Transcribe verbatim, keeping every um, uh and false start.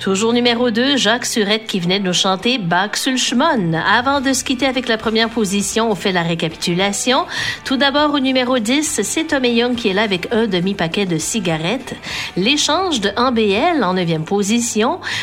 Toujours numéro deux, Jacques Surette qui venait de nous chanter Bach sur le Schmon. Avant de se quitter avec la première position, on fait la récapitulation. Tout d'abord, au numéro dix, c'est Tommy Young qui est là avec un demi-paquet de cigarettes. L'échange de En B L en neuvième position.